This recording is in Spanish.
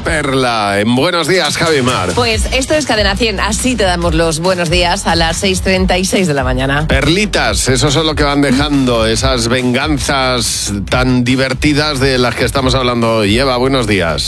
perla. En Buenos Días, Javi Mar. Pues esto es Cadena 100, así te damos los buenos días a las 6:36 de la mañana. Perlitas, eso es lo que van dejando, esas venganzas tan divertidas de las que estamos hablando hoy. Eva, buenos días.